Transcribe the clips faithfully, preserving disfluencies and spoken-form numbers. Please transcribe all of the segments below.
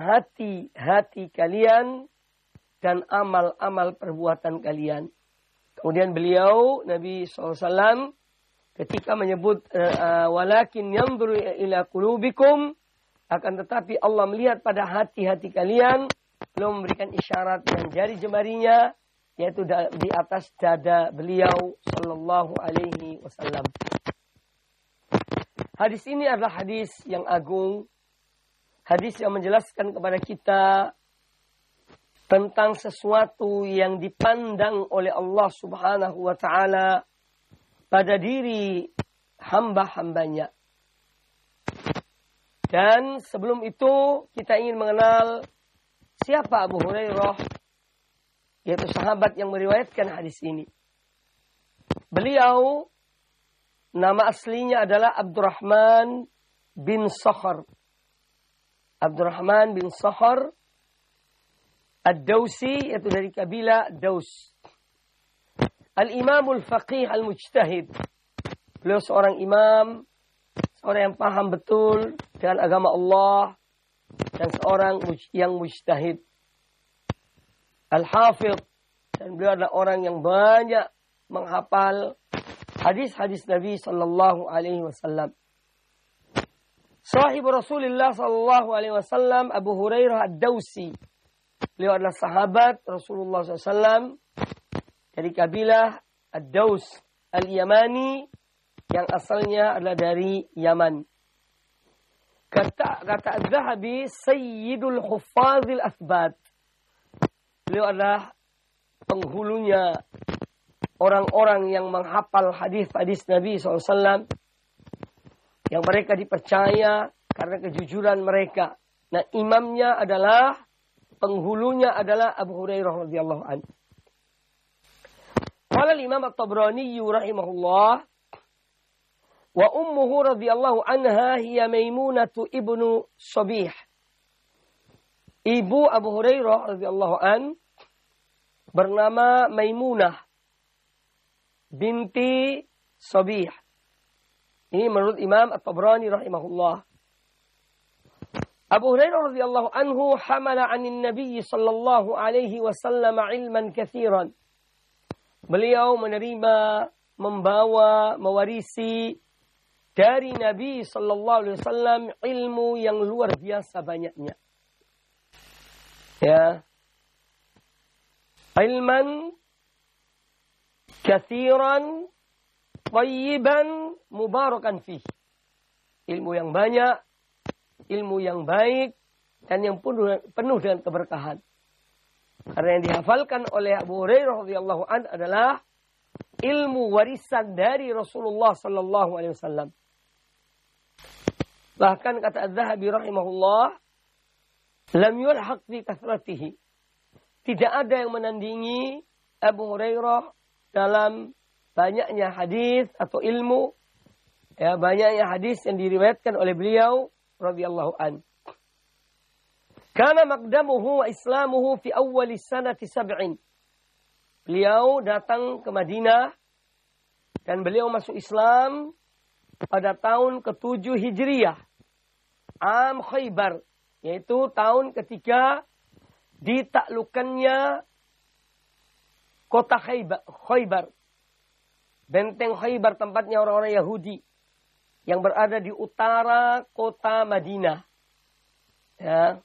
hati-hati kalian dan amal-amal perbuatan kalian. Kemudian beliau, Nabi shallallahu alaihi wasallam, ketika menyebut, walakin yanzuru ila qulubikum, akan tetapi Allah melihat pada hati-hati kalian, belum memberikan isyarat dengan jari jemarinya, yaitu di atas dada beliau sallallahu alaihi wasallam. Hadis ini adalah hadis yang agung, hadis yang menjelaskan kepada kita tentang sesuatu yang dipandang oleh Allah Subhanahu wa taala pada diri hamba-hambanya. Dan sebelum itu kita ingin mengenal siapa Abu Hurairah, yaitu sahabat yang meriwayatkan hadis ini. Beliau nama aslinya adalah Abdurrahman bin Sakhr. Abdurrahman bin Sakhr Ad-Dawsi, yaitu dari kabilah Daus. Al-Imamul Faqih Al-Mujtahid. Beliau seorang imam, seorang yang paham betul dengan agama Allah, dan seorang yang mujtahid. Al-Hafidh, dan beliau adalah orang yang banyak menghafal hadis-hadis Nabi sallallahu alaihi wasallam. Sahib Rasulullah sallallahu alaihi wasallam Abu Hurairah Ad-Dawsi. Beliau adalah sahabat Rasulullah sallallahu alaihi wasallam dari kabilah Ad-Daws Al-Yamani, yang asalnya adalah dari Yaman. Kata kata Az-Zahabi, Sayyidul Huffazil Athbat. Beliau adalah penghulunya orang-orang yang menghafal hadis-hadis Nabi shallallahu alaihi wasallam, yang mereka dipercaya karena kejujuran mereka. Nah, imamnya adalah, penghulunya adalah Abu Hurairah radhiyallahu anhu. Qala al-Imam At-Tabrani rahimahullah, wa ummuhu radhiyallahu anha hiya Maimunatu ibnu Shabih. Ibu Abu Hurairah radhiyallahu an bernama Maimunah binti Shabih. Ini menurut Imam At-Tabrani rahimahullah. Abu Hurairah radhiyallahu anhu hamala 'anin Nabi sallallahu alaihi wasallam ilman katsiran. Beliau menerima, membawa, mewarisi dari Nabi sallallahu alaihi wasallam ilmu yang luar biasa banyaknya. Ya. Ilman katsiran thayyiban mubarakan fih. Ilmu yang banyak, ilmu yang baik, dan yang penuh, penuh dengan keberkahan. Karena yang dihafalkan oleh Abu Hurairah radhiyallahu anhu adalah ilmu warisan dari Rasulullah sallallahu alaihi wasallam. Bahkan kata Az-Zahabi rahimahullah, lam yulhaq fi kathratihi. Tidak ada yang menandingi Abu Hurairah dalam banyaknya hadis atau ilmu, ya, banyaknya hadis yang diriwayatkan oleh beliau radhiyallahu an. Kana maqdamuhu wa islamuhu fi awwali sanati sab'in. Beliau datang ke Madinah dan beliau masuk Islam pada tahun ketujuh Hijriyah. Am Khaybar, yaitu tahun ketika ditaklukkannya kota Khaybar. Benteng Khaybar, tempatnya orang-orang Yahudi yang berada di utara kota Madinah. Ya.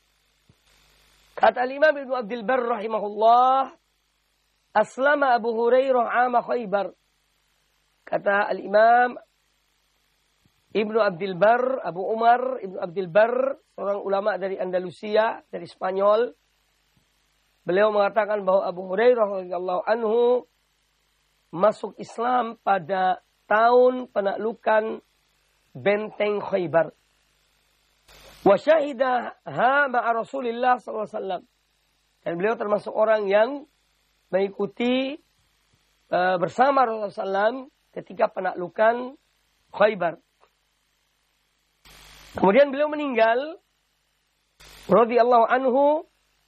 Kata Imam Ibnu Abdul Barr rahimahullah, aslama Abu Hurairah 'ama Khaybar. Kata Al-Imam Ibnu Abdul Barr, Abu Umar Ibnu Abdul Barr, seorang ulama dari Andalusia, dari Spanyol. Beliau mengatakan bahwa Abu Hurairah radhiyallahu anhu masuk Islam pada tahun penaklukan benteng Khaybar. Wa syahidaha ma'a Rasulillah sallallahu alaihi wasallam. Dan beliau termasuk orang yang mengikuti uh, bersama Rasulullah sallallahu alaihi wasallam ketika penaklukan Khaybar. Kemudian beliau meninggal radhiyallahu anhu,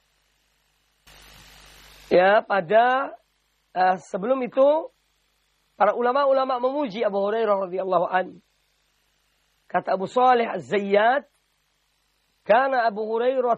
ya, pada uh, sebelum itu para ulama-ulama memuji Abu Hurairah radhiyallahu anhu. Kata Abu Salih Az-Zayyad, kana Abu Hurairah